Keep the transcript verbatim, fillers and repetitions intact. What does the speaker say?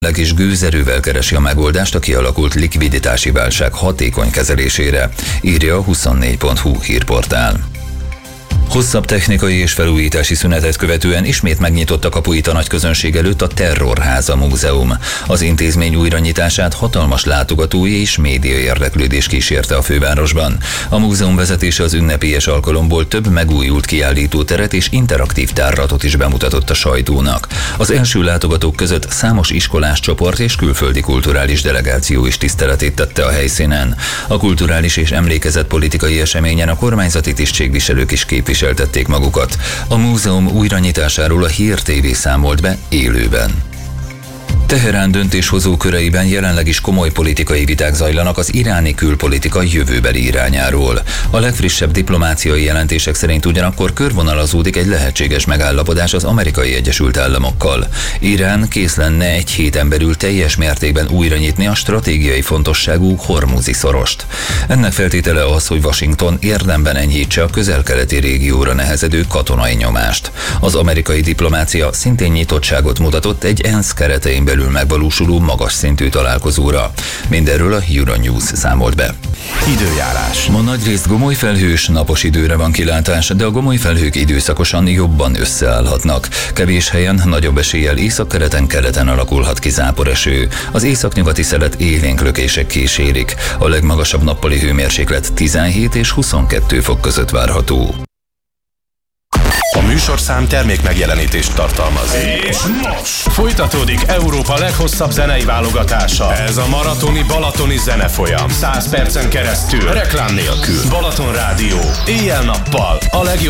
és gőzerővel keresi a megoldást a kialakult likviditási válság hatékony kezelésére, írja a huszonnégy pont hu hírportál. Hosszabb technikai és felújítási szünetet követően ismét megnyitott a kapuit a nagy közönség előtt a Terrorháza Múzeum. Az intézmény újranyitását hatalmas látogatói és média érdeklődés kísérte a fővárosban. A múzeum vezetése az ünnepélyes alkalomból több megújult kiállítóteret és interaktív tárlatot is bemutatott a sajtónak. Az első látogatók között számos iskolás csoport és külföldi kulturális delegáció is tiszteletét tette a helyszínen. A kulturális és emlékezetpolitikai eseményen a kormányzati tisztségviselők is képviselték magukat. A múzeum újranyitásáról a Hír té vé számolt be élőben. Teherán döntéshozó köreiben jelenleg is komoly politikai viták zajlanak az iráni külpolitika jövőbeli irányáról. A legfrissebb diplomáciai jelentések szerint ugyanakkor körvonalazódik egy lehetséges megállapodás az Amerikai Egyesült Államokkal. Irán kész lenne egy héten belül teljes mértékben újranyitni a stratégiai fontosságú Hormuzi szorost. Ennek feltétele az, hogy Washington érdemben enyhítse a közel-keleti régióra nehezedő katonai nyomást. Az amerikai diplomácia szintén nyitottságot mutatott egy ENSZ keretein belül megvalósuló magas szintű találkozóra. Mindenről a Euronews számolt be. Időjárás. Ma nagyrészt gomoly felhős, napos időre van kilátás, de a gomoly felhők időszakosan jobban összeállhatnak. Kevés helyen nagyobb eséllyel északkeleten keleten alakulhat ki záporeső. Az északnyugati szelet élénk lökések kísérik. A legmagasabb nappali hőmérséklet tizenhét és huszonkettő fok között várható. A műsorszám termék megjelenítést tartalmaz. És most folytatódik Európa leghosszabb zenei válogatása. Ez a maratoni balatoni zenefolyam. száz percen keresztül, reklám nélkül. Balaton Rádió. Éjjel-nappal. A legjobb